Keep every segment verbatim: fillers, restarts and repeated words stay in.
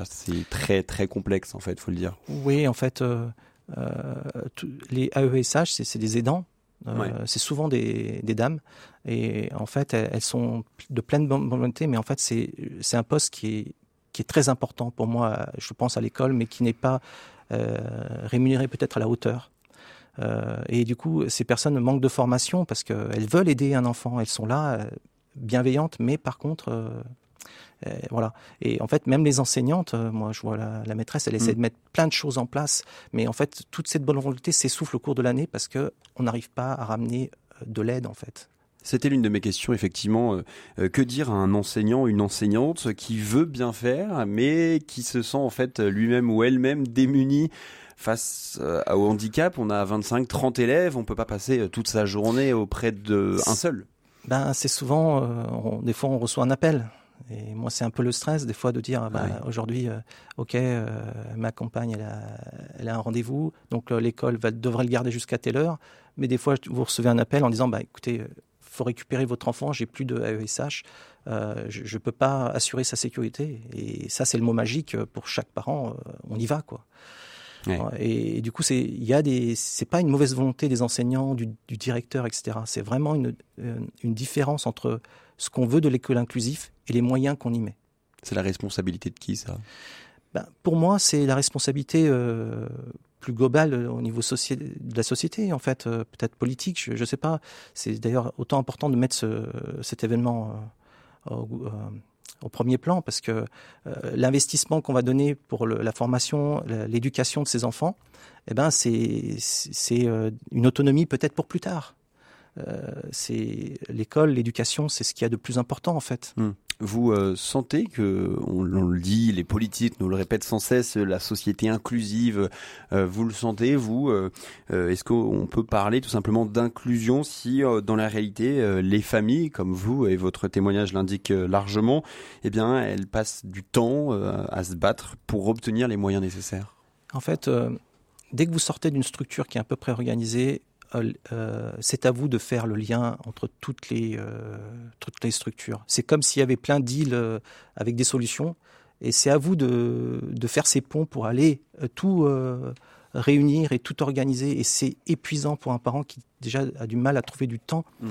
ça. C'est très très complexe en fait, faut le dire. Oui, en fait, euh, euh, tout, les A E S H, c'est, c'est des aidants. Euh, ouais. C'est souvent des, des dames. Et en fait, elles, elles sont de pleine bonne volonté, mais en fait, c'est, c'est un poste qui est, qui est très important pour moi, je pense, à l'école, mais qui n'est pas euh, rémunéré peut-être à la hauteur. Euh, et du coup, ces personnes manquent de formation parce qu'elles veulent aider un enfant. Elles sont là, euh, bienveillantes, mais par contre... Euh, Euh, voilà. Et en fait, même les enseignantes, euh, moi je vois la, la maîtresse, elle essaie mmh. de mettre plein de choses en place, mais en fait, toute cette bonne volonté s'essouffle au cours de l'année parce que on n'arrive pas à ramener de l'aide en fait. C'était l'une de mes questions, effectivement. Euh, que dire à un enseignant, une enseignante qui veut bien faire, mais qui se sent en fait lui-même ou elle-même démunie face euh, au handicap? On a vingt-cinq, trente élèves, on peut pas passer toute sa journée auprès d'un seul. Ben, c'est souvent, euh, on, des fois on reçoit un appel. Et moi, c'est un peu le stress, des fois, de dire, bah, oui. aujourd'hui, euh, OK, euh, ma compagne, elle a, elle a un rendez-vous, donc euh, l'école va, devrait le garder jusqu'à telle heure. Mais des fois, vous recevez un appel en disant, bah, écoutez, il faut récupérer votre enfant, j'ai plus de A E S H, euh, je ne peux pas assurer sa sécurité. Et ça, c'est le mot magique pour chaque parent, euh, on y va, quoi. Ouais. Et, et du coup, c'est, il y a des, c'est pas une mauvaise volonté des enseignants, du, du directeur, et cetera. C'est vraiment une, une différence entre ce qu'on veut de l'école inclusive et les moyens qu'on y met. C'est la responsabilité de qui, ça? Ben, pour moi, c'est la responsabilité euh, plus globale au niveau soci... de la société, en fait, euh, peut-être politique, je ne sais pas. C'est d'ailleurs autant important de mettre ce, cet événement euh, au, euh, au premier plan, parce que euh, l'investissement qu'on va donner pour le, la formation, l'éducation de ces enfants, eh ben, c'est, c'est euh, une autonomie peut-être pour plus tard. Euh, c'est l'école, l'éducation, c'est ce qu'il y a de plus important en fait. Mmh. Vous euh, sentez que, on, on le dit, les politiques nous le répètent sans cesse, la société inclusive, euh, vous le sentez, vous euh, euh, est-ce qu'on peut parler tout simplement d'inclusion si euh, dans la réalité euh, les familles, comme vous et votre témoignage l'indique euh, largement, eh bien elles passent du temps euh, à se battre pour obtenir les moyens nécessaires? En fait, euh, dès que vous sortez d'une structure qui est à peu près organisée, Euh, euh, c'est à vous de faire le lien entre toutes les, euh, toutes les structures. C'est comme s'il y avait plein d'îles euh, avec des solutions, et c'est à vous de, de faire ces ponts pour aller euh, tout euh, réunir et tout organiser, et c'est épuisant pour un parent qui déjà a du mal à trouver du temps mmh.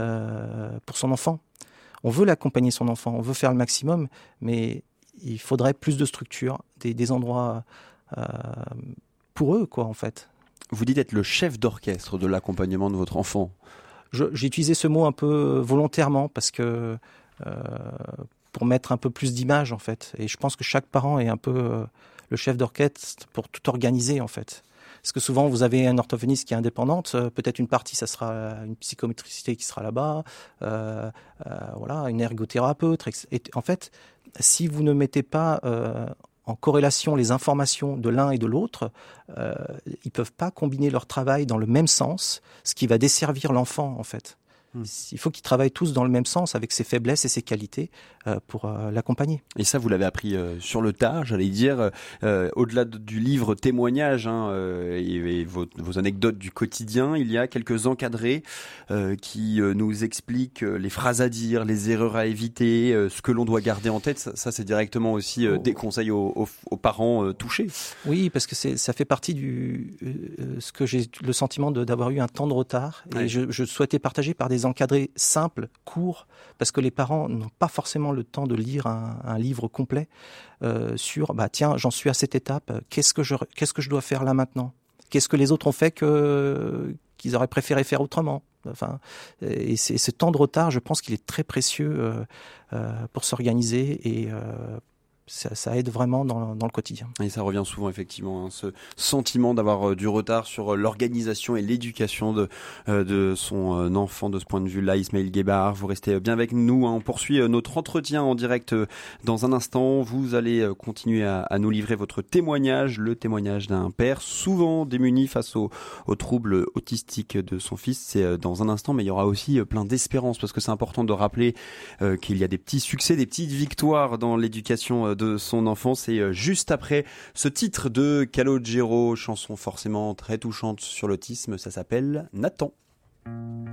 euh, pour son enfant. On veut l'accompagner son enfant, on veut faire le maximum, mais il faudrait plus de structures, des, des endroits euh, pour eux, quoi, en fait. Vous dites être le chef d'orchestre de l'accompagnement de votre enfant. Je, j'ai utilisé ce mot un peu volontairement parce que euh, pour mettre un peu plus d'image en fait. Et je pense que chaque parent est un peu euh, le chef d'orchestre pour tout organiser en fait. Parce que souvent vous avez un orthophoniste qui est indépendante, euh, peut-être une partie ça sera une psychomotricité qui sera là-bas, euh, euh, voilà, une ergothérapeute. Et en fait, si vous ne mettez pas euh, en corrélation les informations de l'un et de l'autre, euh, ils peuvent pas combiner leur travail dans le même sens, ce qui va desservir l'enfant en fait. Mmh. Il faut qu'ils travaillent tous dans le même sens avec ses faiblesses et ses qualités euh, pour euh, l'accompagner. Et ça, vous l'avez appris euh, sur le tard, j'allais dire, euh, au-delà de, du livre témoignage hein, euh, et, et vos, vos anecdotes du quotidien, il y a quelques encadrés euh, qui euh, nous expliquent euh, les phrases à dire, les erreurs à éviter, euh, ce que l'on doit garder en tête. Ça, ça c'est directement aussi euh, oh. des conseils aux, aux, aux parents euh, touchés. Oui, parce que c'est, ça fait partie du euh, ce que j'ai le sentiment de, d'avoir eu un temps de retard et ouais. je, je souhaitais partager par des encadrés simples, courts, parce que les parents n'ont pas forcément le temps de lire un, un livre complet euh, sur, bah tiens, j'en suis à cette étape, qu'est-ce que je, qu'est-ce que je dois faire là maintenant? Qu'est-ce que les autres ont fait que, qu'ils auraient préféré faire autrement? Enfin, et c'est, ce temps de retard, je pense qu'il est très précieux euh, euh, pour s'organiser et euh, Ça, ça aide vraiment dans, dans le quotidien. Et ça revient souvent effectivement, hein, ce sentiment d'avoir euh, du retard sur euh, l'organisation et l'éducation de, euh, de son euh, enfant. De ce point de vue-là, Ismaël Guébard, vous restez bien avec nous. Hein, on poursuit euh, notre entretien en direct euh, dans un instant. Vous allez euh, continuer à, à nous livrer votre témoignage, le témoignage d'un père souvent démuni face aux, aux troubles autistiques de son fils. C'est euh, dans un instant, mais il y aura aussi euh, plein d'espérance parce que c'est important de rappeler euh, qu'il y a des petits succès, des petites victoires dans l'éducation euh, de son enfant. C'est juste après ce titre de Calogero, chanson forcément très touchante sur l'autisme, ça s'appelle Nathan.